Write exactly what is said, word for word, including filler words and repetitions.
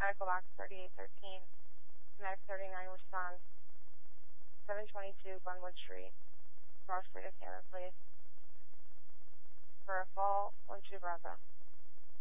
Medical box thirty-eight thirteen. Medic thirty-nine responds. seven twenty-two Glenwood Street. North Street of Cameron, please. For a fall, one two Bravo.